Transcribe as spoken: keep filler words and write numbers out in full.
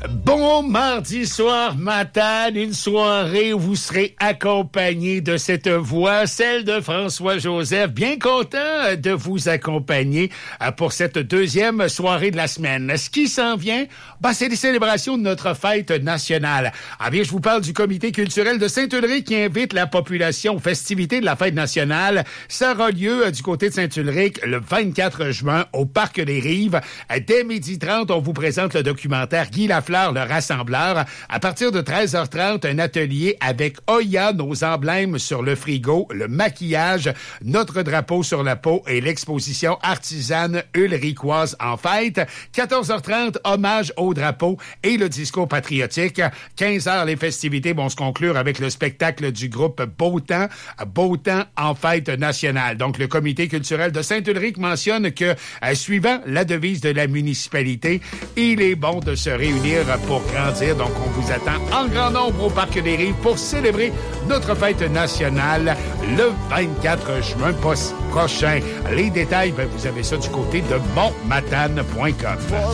Bon mardi soir, Matane, une soirée où vous serez accompagné de cette voix, celle de François-Joseph. Bien content de vous accompagner pour cette deuxième soirée de la semaine. Ce qui s'en vient, ben, c'est les célébrations de notre fête nationale. Ah bien, je vous parle du comité culturel de Saint-Ulrich qui invite la population aux festivités de la fête nationale. Ça aura lieu du côté de Saint-Ulrich le vingt-quatre juin au Parc des Rives. Dès midi trente, on vous présente le documentaire Guy Lafleur, le rassembleur. À partir de treize heures trente, un atelier avec Oya, nos emblèmes sur le frigo, le maquillage, notre drapeau sur la peau et l'exposition artisane ulrichoise en fête. quatorze heures trente, hommage au drapeau et le discours patriotique. quinze heures, les festivités vont se conclure avec le spectacle du groupe Beau Temps, Beau Temps en fête nationale. Donc, le comité culturel de Saint-Ulrich mentionne que, euh, suivant la devise de la municipalité, il est bon de se réunir pour grandir. Donc, on vous attend en grand nombre au Parc des Rives pour célébrer notre fête nationale le vingt-quatre juin prochain. Les détails, ben, vous avez ça du côté de bon matane point com.